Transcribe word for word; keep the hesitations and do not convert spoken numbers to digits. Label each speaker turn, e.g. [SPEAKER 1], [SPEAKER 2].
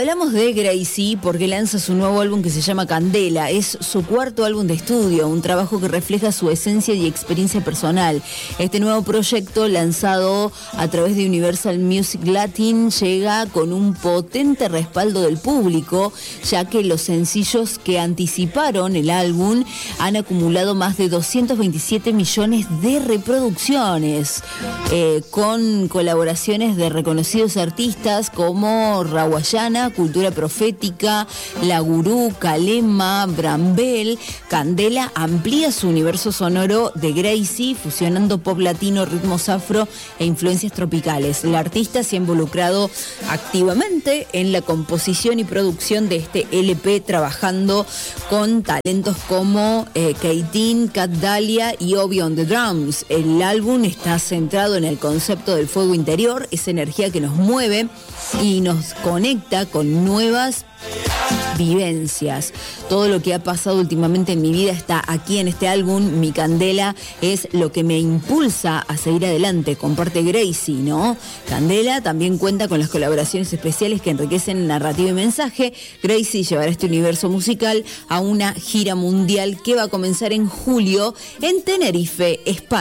[SPEAKER 1] Hablamos de Gracie porque lanza su nuevo álbum que se llama Candela. Es su cuarto álbum de estudio, un trabajo que refleja su esencia y experiencia personal. Este nuevo proyecto, lanzado a través de Universal Music Latin, llega con un potente respaldo del público, ya que los sencillos que anticiparon el álbum han acumulado más de doscientos veintisiete millones de reproducciones, eh, con colaboraciones de reconocidos artistas como Rawayana, Cultura Profética, La Gurú, Kalema, Brambel. Candela amplía su universo sonoro de Gracie, fusionando pop latino, ritmos afro e influencias tropicales. La artista se ha involucrado activamente en la composición y producción de este L P, trabajando con talentos como eh, Keitin, Cat Dahlia y Obi on the Drums. El álbum está centrado en el concepto del fuego interior, esa energía que nos mueve y nos conecta con nuevas vivencias. Todo lo que ha pasado últimamente en mi vida está aquí en este álbum. Mi Candela es lo que me impulsa a seguir adelante, comparte Gracie, ¿no? Candela también cuenta con las colaboraciones especiales que enriquecen narrativa y mensaje. Gracie llevará este universo musical a una gira mundial que va a comenzar en julio en Tenerife, España.